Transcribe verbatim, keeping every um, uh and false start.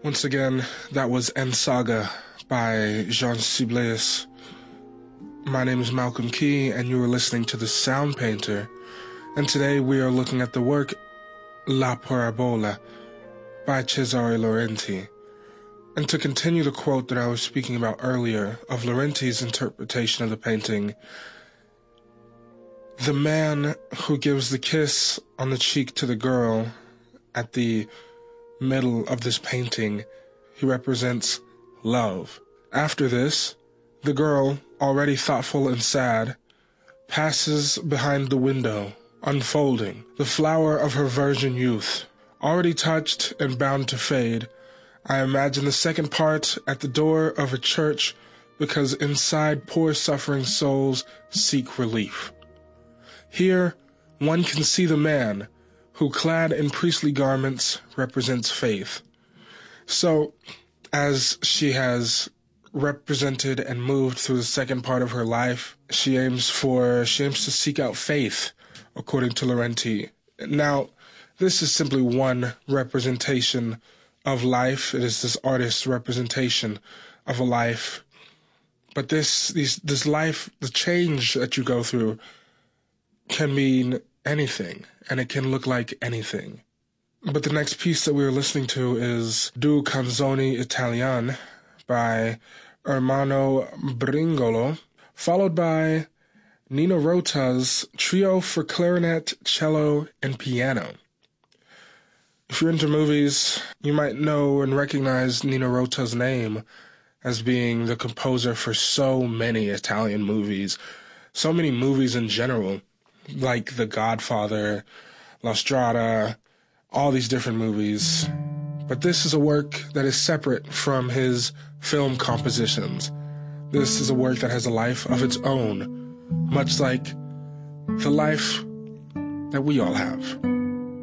Once again, that was En Saga by Jean Sibelius. My name is Malcolm Key, and you are listening to The Sound Painter. And today we are looking at the work La Parabola by Cesare Laurenti. And to continue the quote that I was speaking about earlier of Laurenti's interpretation of the painting, the man who gives the kiss on the cheek to the girl at the middle of this painting, he represents love. After this, the girl, already thoughtful and sad, passes behind the window, unfolding the flower of her virgin youth. Already touched and bound to fade, I imagine the second part at the door of a church, because inside poor suffering souls seek relief. Here, one can see the man who, clad in priestly garments, represents faith. So, as she has represented and moved through the second part of her life, she aims for, she aims to seek out faith, according to Laurenti. Now, this is simply one representation of life. It is this artist's representation of a life. But this, these, this life, the change that you go through, can mean anything, and it can look like anything. But the next piece that we were listening to is Due Canzoni Italiane by Ermanno Bringolo, followed by Nino Rota's Trio for Clarinet, Cello, and Piano. If you're into movies, you might know and recognize Nino Rota's name as being the composer for so many Italian movies, so many movies in general, like The Godfather, La Strada, all these different movies. But this is a work that is separate from his film compositions. This is a work that has a life of its own, much like the life that we all have.